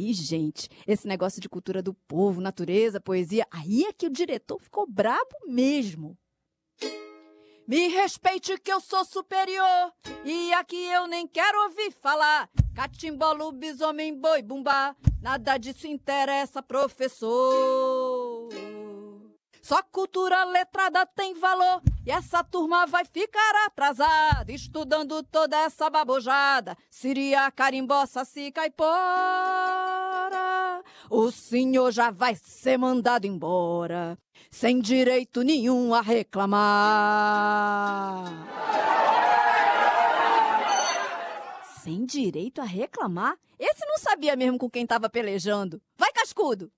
Aí, gente, esse negócio de cultura do povo, natureza, poesia, aí é que o diretor ficou brabo mesmo. Me respeite que eu sou superior, e aqui eu nem quero ouvir falar. Catimbó, lobisomem, boi, bumbá, nada disso interessa, professor. Só cultura letrada tem valor, e essa turma vai ficar atrasada, estudando toda essa babojada. Siria, carimbó, saci, caipora. O senhor já vai ser mandado embora, sem direito nenhum a reclamar. Sem direito a reclamar? Esse não sabia mesmo com quem estava pelejando. Vai, cascudo!